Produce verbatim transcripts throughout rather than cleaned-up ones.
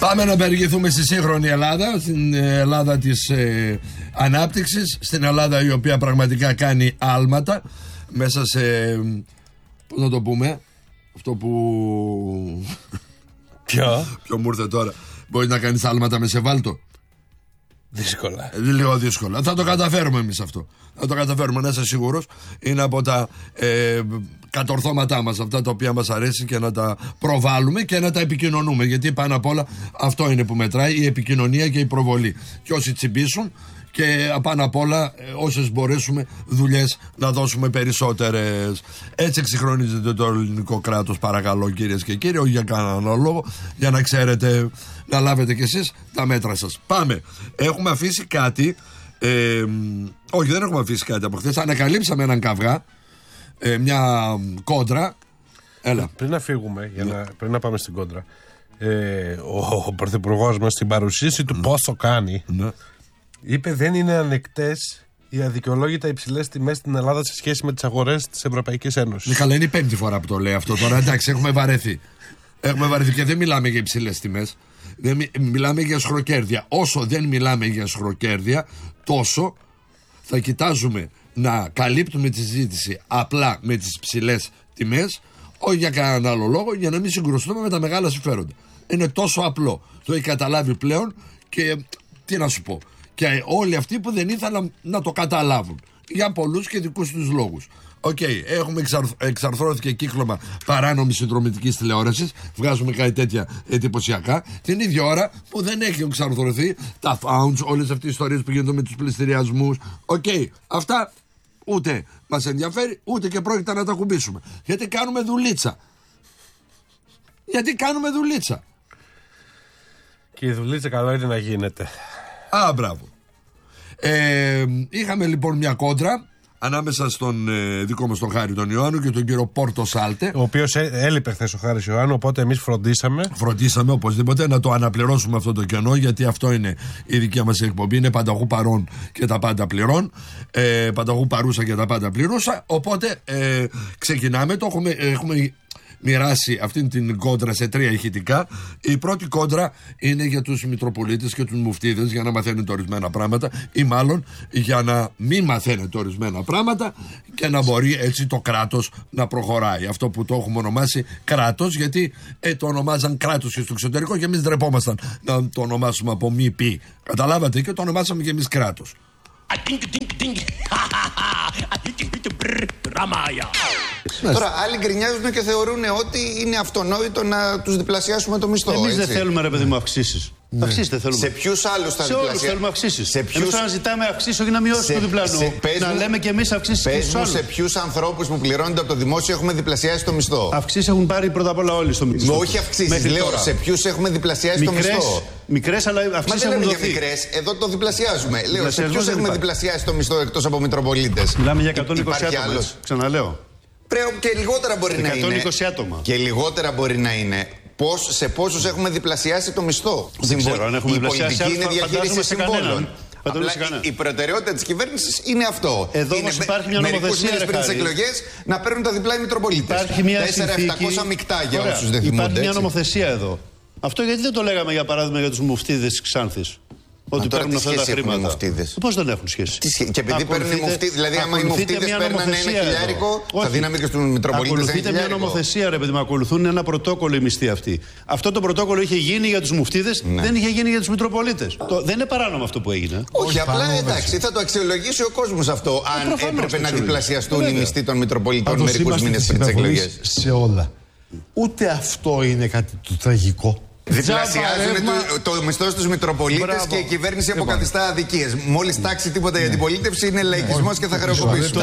Πάμε να περιηγηθούμε στη σύγχρονη Ελλάδα, στην Ελλάδα της ε, ανάπτυξης, στην Ελλάδα η οποία πραγματικά κάνει άλματα μέσα σε, πώς να το πούμε, αυτό που... Ποιο? Ποιο μου ήρθε τώρα. Μπορεί να κάνεις άλματα με σεβάλτο. Δύσκολα. Λίγο δύσκολα. Θα το καταφέρουμε εμείς αυτό. Θα το καταφέρουμε, να είσαι σίγουρος. Είναι από τα ε, κατορθώματά μας, αυτά τα οποία μας αρέσει, και να τα προβάλλουμε και να τα επικοινωνούμε. Γιατί πάνω απ' όλα αυτό είναι που μετράει, η επικοινωνία και η προβολή. Και όσοι τσιμπήσουν, και πάνω απ' όλα όσες μπορέσουμε δουλειές να δώσουμε περισσότερες. Έτσι εξυγχρονίζεται το ελληνικό κράτος, παρακαλώ κυρίες και κύριοι, όχι για κανέναν λόγο, για να ξέρετε, να λάβετε κι εσείς τα μέτρα σας. Πάμε. Έχουμε αφήσει κάτι, ε, όχι δεν έχουμε αφήσει κάτι από χθες, ανακαλύψαμε έναν καυγά, ε, μια κόντρα. Έλα. Πριν να φύγουμε, για να, πριν να πάμε στην κόντρα, ε, ο, ο πρωθυπουργός μας στην παρουσίαση του, ναι, πόσο κάνει, ναι, είπε δεν είναι ανεκτές οι αδικαιολόγητα υψηλές τιμές στην Ελλάδα σε σχέση με τις αγορές της Ευρωπαϊκής Ένωσης. Καλά, είναι η πέμπτη φορά που το λέει αυτό τώρα. Εντάξει, έχουμε βαρεθεί. Έχουμε βαρεθεί και δεν μιλάμε για υψηλές τιμές. Δεν μι, μιλάμε για σχροκέρδια. Όσο δεν μιλάμε για σχροκέρδια, τόσο θα κοιτάζουμε να καλύπτουμε τη συζήτηση απλά με τις ψηλές τιμές, όχι για κανέναν άλλο λόγο, για να μην συγκρουστούμε με τα μεγάλα συμφέροντα. Είναι τόσο απλό. Το έχει καταλάβει πλέον και τι να σου πω. Και όλοι αυτοί που δεν ήθελαν να το καταλάβουν για πολλούς και δικούς τους λόγους. Οκ, okay, έχουμε εξαρθ, εξαρθρώθηκε κύκλωμα παράνομης συνδρομητικής τηλεόρασης. Βγάζουμε κάτι τέτοια εντυπωσιακά. Την ίδια ώρα που δεν έχει εξαρθρωθεί τα founds, όλες αυτές οι ιστορίες που γίνονται με τους πληστηριασμούς. Οκ, okay, αυτά ούτε μας ενδιαφέρει, ούτε και πρόκειται να τα κουμπίσουμε. Γιατί κάνουμε δουλίτσα. Γιατί κάνουμε δουλίτσα. Και η δουλίτσα καλό είναι να γίνεται. Α, μπράβο. Ε, είχαμε λοιπόν μια κόντρα ανάμεσα στον ε, δικό μας τον Χάρη τον Ιωάννου και τον κύριο Πόρτο Σάλτε, ο οποίος ε, έλειπε χθες ο Χάρης Ιωάννου, οπότε εμείς φροντίσαμε Φροντίσαμε οπωσδήποτε να το αναπληρώσουμε αυτό το κενό, γιατί αυτό είναι η δική μας εκπομπή. Είναι πανταχού παρών και τα πάντα πληρών, ε, πανταχού παρούσα και τα πάντα πληρούσα. Οπότε ε, ξεκινάμε, το έχουμε, έχουμε μοιράσει αυτήν την κόντρα σε τρία ηχητικά. Η πρώτη κόντρα είναι για τους Μητροπολίτες και τους Μουφτίδες, για να μαθαίνετε ορισμένα πράγματα, ή μάλλον για να μην μαθαίνετε ορισμένα πράγματα και να μπορεί έτσι το κράτος να προχωράει. Αυτό που το έχουμε ονομάσει κράτος, γιατί ε, το ονομάζαν κράτος και στο εξωτερικό και εμείς ντρεπόμασταν να το ονομάσουμε από μη πι. Καταλάβατε, και το ονομάσαμε και εμείς κράτος. Τώρα άλλοι γκρινιάζουν και θεωρούν ότι είναι αυτονόητο να τους διπλασιάσουμε το μισθό. Εμείς δεν θέλουμε, ρε παιδί μου, αυξήσεις. Ναι. Αυξήσεις δεν θέλουμε. Σε ποιους άλλους θα σε όλους θέλουμε αυξήσεις. Σε ποιους... Εμείς τώρα ζητάμε αυξήσεις, όχι να μειώσουμε το διπλανό. Να μου, λέμε και εμείς αυξήσεις και στους άλλους. Σε ποιους ανθρώπους που πληρώνονται από το δημόσιο έχουμε διπλασιάσει το μισθό. Αυξήσεις έχουν πάρει πρώτα απ' όλα όλοι στο μισθό. Όχι αυξήσεις, λέω τώρα. Σε ποιους έχουμε διπλασιάσει μικρές, το μισθό. Μικρές, αλλά αυξήσεις έχουν δοθεί. Μικρές, εδώ το διπλασιάζουμε. Λέω, σε ποιους έχουμε διπλασιάσει το μισθό εκτός από Μητροπολίτες. Μιλάμε για εκατόν είκοσι άτομα. Ξαναλέω. Και λιγότερα μπορεί να είναι. εκατόν είκοσι άτομα. Και λιγότερα μπορεί να είναι. Πώς, σε πόσους έχουμε διπλασιάσει το μισθό. Δεν ξέρω αν έχουμε η διπλασιάσει. πολιτική είναι διαχείριση συμβόλων. Απλά η προτεραιότητα της κυβέρνησης είναι αυτό. Εδώ όμως υπάρχει μια νομοθεσία. Μερικούς μήνες πριν τις εκλογές να παίρνουν τα διπλά οι Μητροπολίτες. Υπάρχει μια τέσσερα χιλιάδες επτακόσια μεικτά για όσους δεν θυμούνται. Υπάρχει μια νομοθεσία εδώ. Αυτό γιατί δεν το λέγαμε για παράδειγμα για τους μουφτίδες της Ξάνθης. Ότι παίρνουν αυτά τα χρήματα. Πώς δεν έχουν σχέση. Και επειδή παίρνουν οι μουφτίδες, δηλαδή άμα οι μουφτίδες παίρνανε ένα χιλιάρικο, θα δίναμε και στους Μητροπολίτες. Ακολουθείται μια νομοθεσία, ρε παιδί μου, ακολουθούν ένα πρωτόκολλο οι μισθοί αυτοί. Αυτό το πρωτόκολλο είχε γίνει για τους μουφτίδες, δεν είχε γίνει για τους Μητροπολίτες. Δεν είναι παράνομο αυτό που έγινε. Όχι, απλά εντάξει, θα το αξιολογήσει ο κόσμος αυτό, αν έπρεπε να διπλασιαστούν οι μισθοί των Μητροπολιτών μερικούς μήνες πριν τις εκλογές. Σε όλα. Ούτε αυτό είναι κάτι το τραγικό. Διπλασιάζουν το, το μισθό στους Μητροπολίτες και η κυβέρνηση αποκαθιστά αδικίες. Μόλις τάξει τίποτα η αντιπολίτευση είναι λαϊκισμός και θα χρεοκοπήσουν.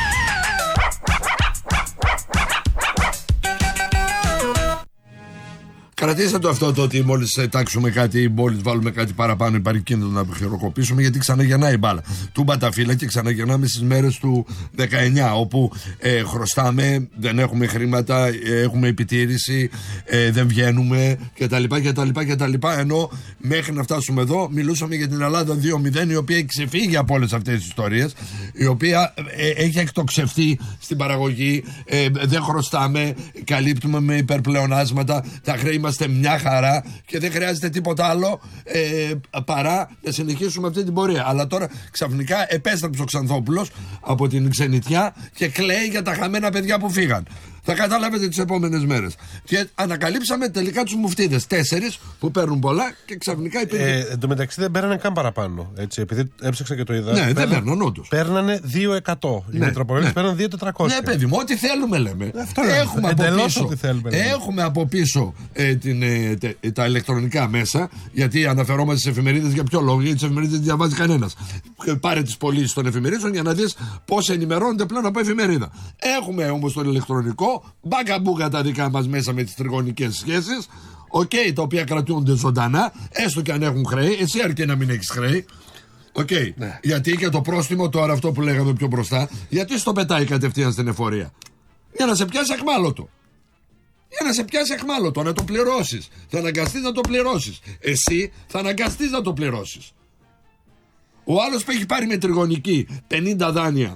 Κρατήστε το αυτό το ότι μόλις τάξουμε κάτι ή μόλις βάλουμε κάτι παραπάνω υπάρχει κίνδυνο να χειροκοπήσουμε, γιατί ξαναγεννάει η μπάλα. Τούμπα τα φύλλα και ξαναγεννάμε στις μέρες του δεκαεννιά, όπου ε, χρωστάμε, δεν έχουμε χρήματα, ε, έχουμε επιτήρηση, ε, δεν βγαίνουμε κτλ. κτλ, κτλ. Ενώ μέχρι να φτάσουμε εδώ μιλούσαμε για την Ελλάδα δύο μηδέν, η οποία έχει ξεφύγει από όλες αυτές τις ιστορίες, η οποία ε, έχει εκτοξευτεί στην παραγωγή, ε, δεν χρωστάμε, καλύπτουμε με υπερπλεονάσματα, τα χρέη μας είμαστε μια χαρά και δεν χρειάζεται τίποτα άλλο ε, παρά να συνεχίσουμε αυτή την πορεία. Αλλά τώρα ξαφνικά επέστρεψε ο Ξανθόπουλος από την ξενιτιά και κλαίει για τα χαμένα παιδιά που φύγαν. Θα καταλάβετε τις επόμενες μέρες. Και ανακαλύψαμε τελικά τους μουφτίδες. Τέσσερις που παίρνουν πολλά και ξαφνικά υπήρχε. Ε, εν τω μεταξύ δεν παίρνανε καν παραπάνω. Έτσι, επειδή έψαξα και το είδα. Ναι, δεν παίρνουν όντως. Παίρνανε δύο εκατό. Οι ναι, Μητροπολίτες ναι. παίρνουν δύο τετρακόσια. Ναι, παιδί μου, ό,τι θέλουμε λέμε. Αυτό έχουμε, από πίσω, θέλουμε, έχουμε από πίσω ε, την, ε, τε, τα ηλεκτρονικά μέσα. Γιατί αναφερόμαστε στις εφημερίδες για ποιο λόγο? Γιατί τις εφημερίδες δεν διαβάζει κανένας. Πάρε τις πωλήσεις των εφημερίδων για να δεις πώς ενημερώνονται πλέον από εφημερίδα. Έχουμε όμως το ηλεκτρονικό. Μπαγκαμπούγκα τα δικά μας μέσα με τις τριγωνικές σχέσεις. Οκ, okay, τα οποία κρατούνται ζωντανά, έστω και αν έχουν χρέη. Εσύ αρκεί να μην έχεις χρέη. Οκ. Okay. Ναι. Γιατί και το πρόστιμο τώρα, αυτό που λέγαμε πιο μπροστά, γιατί στο πετάει κατευθείαν στην εφορία? Για να σε πιάσει αχμάλωτο. Για να σε πιάσει αχμάλωτο, να το πληρώσεις. Θα αναγκαστείς να το πληρώσεις. Εσύ θα αναγκαστείς να το πληρώσεις. Ο άλλος που έχει πάρει με τριγωνική πενήντα δάνεια,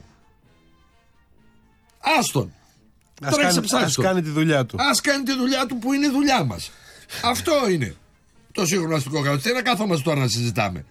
άστον. Ας κάνει, ας κάνει τη δουλειά του. Ας κάνει τη δουλειά του που είναι η δουλειά μας. Αυτό είναι το σύγχρονο αστικό κράτος. Τι να καθόμαστε τώρα να συζητάμε?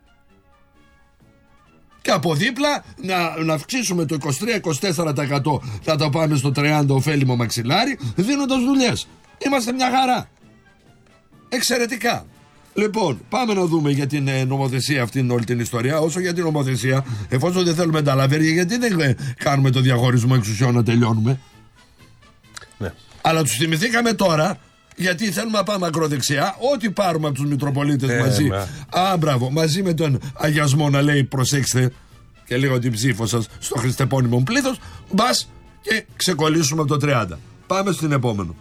Και από δίπλα να, να αυξήσουμε το είκοσι τρία με είκοσι τέσσερα τοις εκατό, θα τα πάμε στο τριάντα τοις εκατό ωφέλιμο μαξιλάρι, δίνοντας δουλειές. Είμαστε μια χαρά. Εξαιρετικά. Λοιπόν, πάμε να δούμε για την ε, νομοθεσία αυτήν όλη την ιστορία. Όσο για την νομοθεσία, εφόσον δεν θέλουμε τα λαβέρια, γιατί δεν ε, κάνουμε το διαχωρισμό εξουσιών να τελειώνουμε? Ναι. Αλλά τους θυμηθήκαμε τώρα, γιατί θέλουμε να πάμε ακροδεξιά. Ό,τι πάρουμε από τους Μητροπολίτες ε, μαζί. Μα. Α, μπράβο, μαζί με τον αγιασμό να λέει προσέξτε και λίγο την ψήφο σας στο χριστεπώνυμο πλήθος. Μπας και ξεκολλήσουμε από το τριάντα. Πάμε στην επόμενο.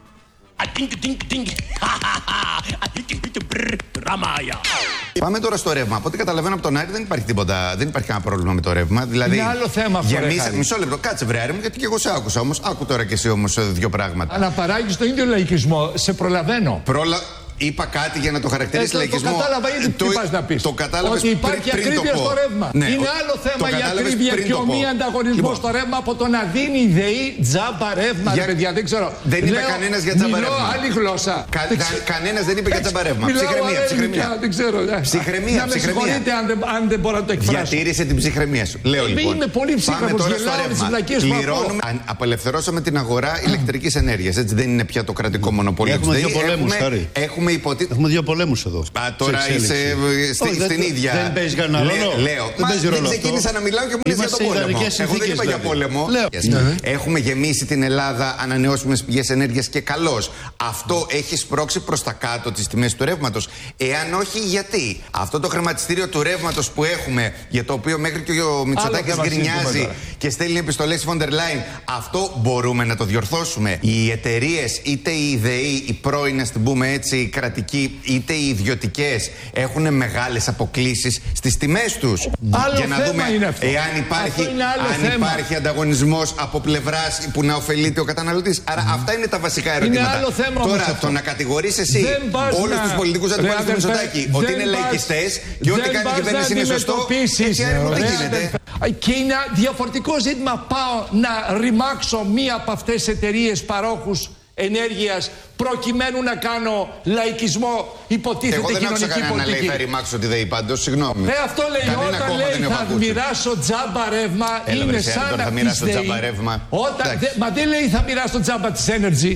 Πάμε τώρα στο ρεύμα. Από ό,τι καταλαβαίνω από τον Άρη δεν υπάρχει τίποτα, δεν υπάρχει κανένα πρόβλημα με το ρεύμα. Δηλαδή, είναι άλλο θέμα αυτό. Γεμίσα, μισό λεπτό, κάτσε βρε Άρη μου, γιατί και εγώ σε άκουσα όμως. Άκου τώρα και εσύ όμως δύο πράγματα. Αναπαράγεις τον ίδιο λαϊκισμό, σε προλαβαίνω. Προλα... Είπα κάτι για να το χαρακτηρίσει ε, λαϊκισμό. Το κατάλαβα ήδη τι πας να πεις. Το κατάλαβες ότι υπάρχει πριν, ακρίβεια πριν στο ρεύμα. Ναι, είναι άλλο θέμα η ακρίβεια και ο μη ανταγωνισμός λοιπόν. στο ρεύμα από το να δίνει η ΔΕΗ τζάμπα ρεύμα. Για... Ρε παιδιά, δεν ξέρω. Δεν είπε κανένας για τζάμπα ρεύμα. Άλλη γλώσσα. Κα, κανένας δεν είπε για τζάμπα ρεύμα. Ψυχραιμία, ψυχραιμία. Δεν ξέρω. Ψυχραιμία, να με συγχωρείτε αν δεν μπορώ να το εκφράσω. Διατήρησε την ψυχραιμία σου. Λέω λοιπόν. Είμαι πολύ ψύχρεμος. Πληρώνουμε. Απελευθερώσαμε την αγορά ηλεκτρικής ενέργειας. Έτσι δεν είναι πια το κρατικό μονοπόλιο. Έχουμε υποτίθεται. Έχουμε δύο πολέμους εδώ. Α, τώρα είσαι στην ίδια. Δεν παίζει κανένα ρόλο. Λέω. Δεν ξεκίνησα να μιλάω και μου λες για τον πόλεμο. Εγώ δεν είπα για πόλεμο. Έχουμε γεμίσει την Ελλάδα ανανεώσιμες πηγές ενέργειας και καλώς. Αυτό έχει σπρώξει προς τα κάτω τις τιμές του ρεύματος. Εάν όχι, γιατί? Αυτό το χρηματιστήριο του ρεύματος που έχουμε, για το οποίο μέχρι και ο Μητσοτάκης γκρινιάζει και στέλνει επιστολές στη Φόντερ Λάιν, αυτό μπορούμε να το διορθώσουμε? Οι εταιρείες, είτε η ΔΕΗ, οι πρώην, ας την πούμε έτσι, κρατικοί, είτε οι ιδιωτικές, έχουν μεγάλες αποκλίσεις στις τιμές τους. Άλλο για να δούμε εάν υπάρχει, αν υπάρχει ανταγωνισμός από πλευράς που να ωφελείται ο καταναλωτής. Άρα mm. αυτά είναι τα βασικά ερωτήματα. Άλλο θέμα. Τώρα, το να κατηγορείς εσύ όλους να... τους πολιτικούς αντιπάλους του Μητσοτάκη ότι είναι λαϊκιστές και ό,τι κάνει η κυβέρνηση είναι σωστό, έτσι άρα δεν γίνεται. Και είναι διαφορετικό ζήτημα. Πάω να ρημάξω μία από αυτές τις εταιρείες παρόχους ενέργειας προκειμένου να κάνω λαϊκισμό, υποτίθεται κοινωνική πολιτική. Εγώ δεν άκουσα κανένα να λέει θα ρημάξω τη ΔΕΗ πάντως, συγγνώμη. Ε, αυτό λέει, κανένα όταν λέει θα μοιράσω τζάμπα ρεύμα, έλα, είναι σαν να θα μοιράσω τζάμπα ρεύμα. Όταν, δε, μα δεν λέει θα μοιράσω τζάμπα της Energy.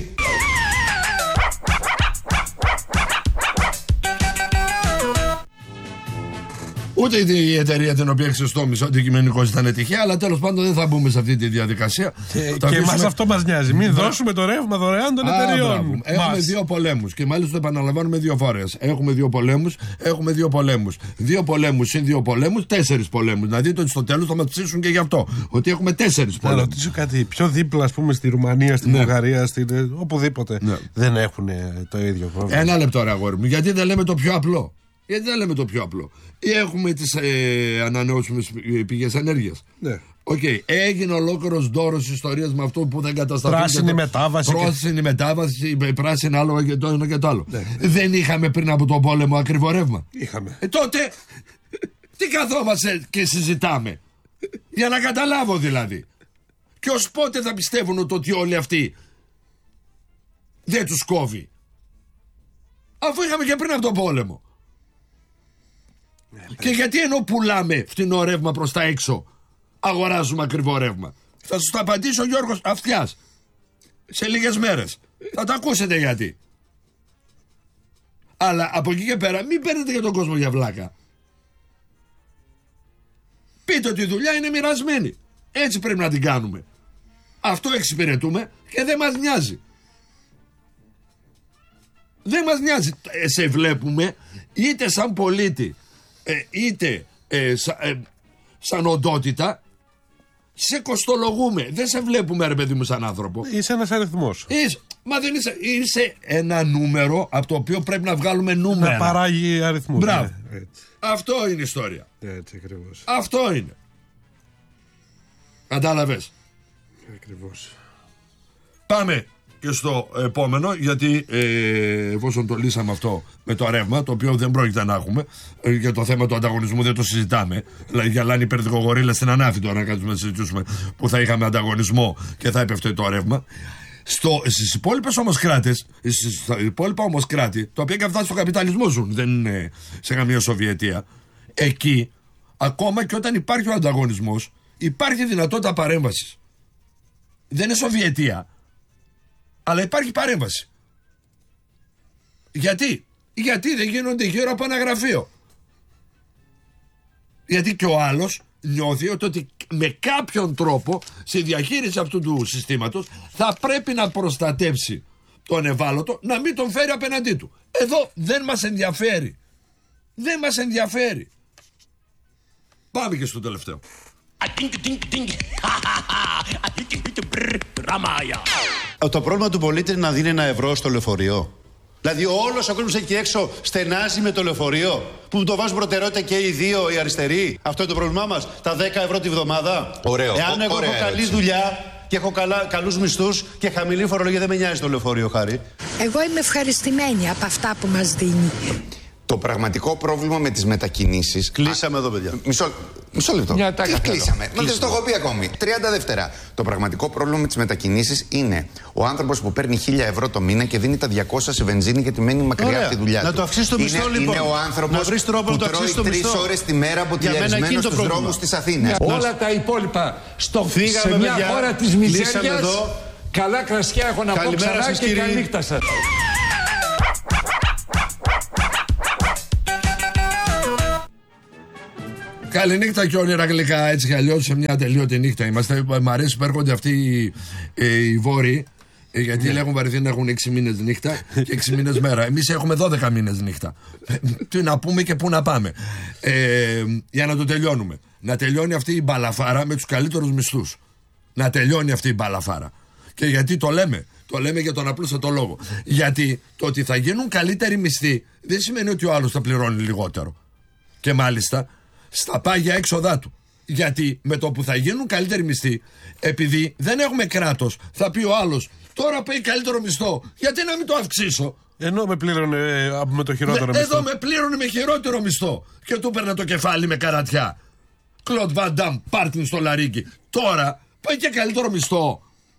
Ούτε η εταιρεία την οποία ξεστόμησε αντικειμενικώς ήταν τυχαία, αλλά τέλος πάντων δεν θα μπούμε σε αυτή τη διαδικασία. Και, και αφήσουμε... εμάς αυτό μας νοιάζει. Μην Μπρα... δώσουμε το ρεύμα δωρεάν των εταιρεών. Έχουμε δύο πολέμους και μάλιστα το επαναλαμβάνουμε δύο φορές. Έχουμε δύο πολέμους, έχουμε δύο πολέμους. Δύο πολέμους συν δύο πολέμους, τέσσερις πολέμους. Να δείτε ότι στο τέλος θα μας ψήσουν και γι' αυτό. Ότι έχουμε τέσσερις πολέμους. Να ρωτήσω κάτι. Πιο δίπλα, ας πούμε, στη Ρουμανία, στη ναι. Βουλγαρία, στην... οπουδήποτε ναι. δεν έχουν το ίδιο πρόβλημα. Ένα λεπτό, ρε αγόρι μου. Γιατί δεν λέμε το πιο απλό? Γιατί δεν λέμε το πιο απλό? Ή έχουμε τις ε, ανανεώσιμες πηγές ενέργειας. Ναι. Οκ, okay. Έγινε ολόκληρος ντόρος ιστορίας με αυτό που δεν κατασταθούν. Πράσινη το... μετάβαση. Πράσινη και... μετάβαση, πράσινη άλογα και το ένα και το άλλο. Ναι. Δεν είχαμε πριν από τον πόλεμο ακριβό ρεύμα? Είχαμε. Ε, τότε τι καθόμαστε και συζητάμε? Για να καταλάβω δηλαδή. Και ως πότε θα πιστεύουν ότι όλοι αυτοί δεν τους κόβει? Αφού είχαμε και πριν από τον πόλεμο. Ε, και γιατί ενώ πουλάμε φτηνό ρεύμα προς τα έξω, αγοράζουμε ακριβό ρεύμα? Θα σας το απαντήσει ο Γιώργος Αυτιάς σε λίγες μέρες. Θα το ακούσετε γιατί. Αλλά από εκεί και πέρα μην παίρνετε για τον κόσμο για βλάκα. Πείτε ότι η δουλειά είναι μοιρασμένη. Έτσι πρέπει να την κάνουμε. Αυτό εξυπηρετούμε και δεν μας νοιάζει. Δεν μας νοιάζει. Ε, σε βλέπουμε είτε σαν πολίτη ε, είτε ε, σα, ε, σαν οντότητα. Σε κοστολογούμε. Δεν σε βλέπουμε, ρε παιδί μου, σαν άνθρωπο. Είσαι ένας αριθμός. Είσαι, μα δεν είσαι. Είσαι ένα νούμερο από το οποίο πρέπει να βγάλουμε νούμερα. Να παράγει αριθμούς. Μπράβο. Ναι, αυτό είναι η ιστορία. Έτσι ακριβώς. Αυτό είναι. Κατάλαβες. Ακριβώς. Πάμε και στο επόμενο, γιατί ε, εφόσον το λύσαμε αυτό με το ρεύμα, το οποίο δεν πρόκειται να έχουμε, ε, για το θέμα του ανταγωνισμού δεν το συζητάμε. Δηλαδή, γυαλάνε υπερδικογορίλα στην ανάφη τώρα να κάτσουμε να συζητήσουμε που θα είχαμε ανταγωνισμό και θα έπεφτε το ρεύμα. Στις υπόλοιπες όμως κράτες, στα υπόλοιπα όμως κράτη, τα οποία και αυτά στο καπιταλισμό ζουν, δεν είναι σε καμία Σοβιετία, εκεί, ακόμα και όταν υπάρχει ο ανταγωνισμός, υπάρχει δυνατότητα παρέμβασης. Δεν είναι Σοβιετία, αλλά υπάρχει παρέμβαση. Γιατί? Γιατί δεν γίνονται γύρω από ένα γραφείο. Γιατί και ο άλλος νιώθει ότι με κάποιον τρόπο στη διαχείριση αυτού του συστήματος θα πρέπει να προστατεύσει τον ευάλωτο, να μην τον φέρει απέναντί του. Εδώ δεν μας ενδιαφέρει. Δεν μας ενδιαφέρει. Πάμε και στο τελευταίο. Το πρόβλημα του πολίτη είναι να δίνει ένα ευρώ στο λεωφορείο. Δηλαδή όλος ο κόσμος εκεί έξω στενάζει με το λεωφορείο, που το βάζουν προτεραιότητα και οι δύο οι αριστεροί. Αυτό είναι το πρόβλημά μας. Τα δέκα ευρώ τη βδομάδα. Ωραίο. Εάν εγώ ωραία, έχω καλή έτσι. δουλειά και έχω καλά, καλούς μισθούς και χαμηλή φορολογία, δεν με νοιάζει το λεωφορείο, Χάρη. Εγώ είμαι ευχαριστημένη από αυτά που μας δίνει. Το πραγματικό πρόβλημα με τις μετακινήσεις. Κλείσαμε εδώ, παιδιά. Μισό, μισό λεπτό. Μια τάκα Τι θέλω. κλείσαμε. Μα δεν το έχω πει ακόμη. τριάντα δεύτερα. Το πραγματικό πρόβλημα με τις μετακινήσεις είναι ο άνθρωπος που παίρνει χίλια ευρώ το μήνα και δίνει τα διακόσια σε βενζίνη γιατί μένει μακριά Ωραία. από τη δουλειά Να του. το αυξήσει το μισθό, είναι, λοιπόν. Είναι ο άνθρωπος Να βρεις τρόπο που να το αυξήσει τρώει το τρεις μισθό. ώρες τη μέρα αποτυλιαρισμένο στους πρόβλημα. δρόμους της Αθήνας. Όλα τα υπόλοιπα στο, Φύγαμε, σε μια παιδιά. χώρα της Κλείσαμε μιζέριας. εδώ. Καλά κρασιά έχω να πω Καλημέρα ξανά σας, και κύριοι. καλή νύχτα σας. Καληνύχτα και όνειρα γλυκά, έτσι κι αλλιώς σε μια τελείωτη νύχτα είμαστε. Μ' αρέσει που έρχονται αυτοί οι, ε, οι βόρειοι, ε, γιατί yeah. λέγουν βαρεθεί να έχουν έξι μήνες νύχτα και έξι μήνες μέρα. Εμείς έχουμε δώδεκα μήνες νύχτα. Τι να πούμε και πού να πάμε. Ε, για να το τελειώνουμε. Να τελειώνει αυτή η μπαλαφάρα με τους καλύτερους μισθούς. Να τελειώνει αυτή η μπαλαφάρα. Και γιατί το λέμε. Το λέμε για τον απλούστατο λόγο. Γιατί το ότι θα γίνουν καλύτεροι μισθοί δεν σημαίνει ότι ο άλλος θα πληρώνει λιγότερο. Και μάλιστα στα πάγια έξοδά του. Γιατί με το που θα γίνουν καλύτεροι μισθοί, επειδή δεν έχουμε κράτος, θα πει ο άλλος, τώρα παίρνει καλύτερο μισθό, γιατί να μην το αυξήσω. Ενώ με πλήρωνε ε, με το χειρότερο με, μισθό. Εδώ με πλήρωνε με χειρότερο μισθό. Και του έπαιρνα το κεφάλι με καρατιά. Κλοντ Βαντάμ, πάρτιν στο λαρίκι. Τώρα πάει και καλύτερο μισθό.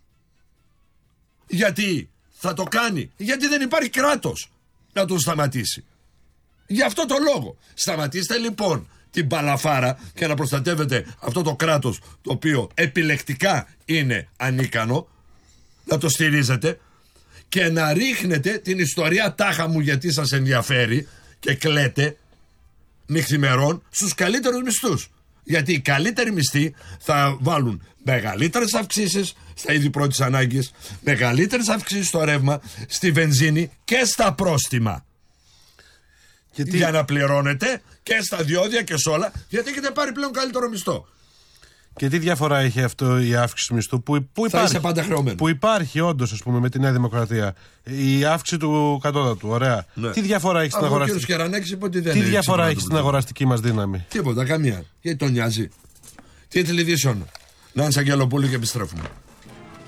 Γιατί θα το κάνει, γιατί δεν υπάρχει κράτος να τον σταματήσει. Γι' αυτό το λόγο. Σταματήστε λοιπόν την παλαφάρα και να προστατεύετε αυτό το κράτος το οποίο επιλεκτικά είναι ανίκανο, να το στηρίζετε και να ρίχνετε την ιστορία τάχα μου γιατί σας ενδιαφέρει και κλαίτε νυχθημερών στους καλύτερους μισθούς. Γιατί οι καλύτεροι μισθοί θα βάλουν μεγαλύτερες αυξήσεις στα είδη πρώτης ανάγκης, μεγαλύτερες αυξήσεις στο ρεύμα, στη βενζίνη και στα πρόστιμα. Γιατί... Για να πληρώνετε και στα διόδια και σε όλα, γιατί έχετε πάρει πλέον καλύτερο μισθό. Και τι διαφορά έχει αυτό η αύξηση του μισθού που, που θα υπάρχει, είσαι πάντα χρεωμένο. Που υπάρχει όντως, ας πούμε, με τη Νέα Δημοκρατία. Η αύξηση του κατώτατου, ωραία. Ναι. Τι διαφορά έχει στην αγοραστική, τι διαφορά έχει στην αγοραστική μας δύναμη. Τίποτα, καμία. Γιατί τον νοιάζει. Τίτλοι ειδήσεων. Νάνση Αγγελοπούλου και επιστρέφουμε.